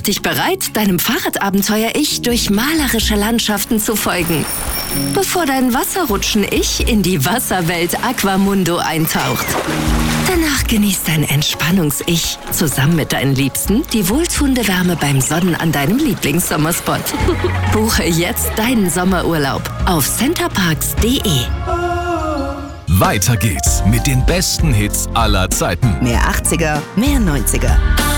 dich bereit, deinem Fahrradabenteuer-Ich durch malerische Landschaften zu folgen, bevor dein Wasserrutschen-Ich in die Wasserwelt Aquamundo eintaucht. Danach genießt dein Entspannungs-Ich zusammen mit deinen Liebsten die wohltuende Wärme beim Sonnen an deinem Lieblingssommerspot. Buche jetzt deinen Sommerurlaub auf centerparks.de. Weiter geht's mit den besten Hits aller Zeiten. Mehr 80er, mehr 90er.